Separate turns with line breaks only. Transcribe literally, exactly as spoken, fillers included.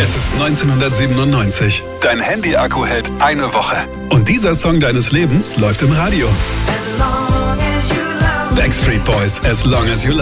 Es ist neunzehnhundertsiebenundneunzig. Dein Handy-Akku hält eine Woche. Und dieser Song deines Lebens läuft im Radio. Backstreet Boys, As Long As You Love.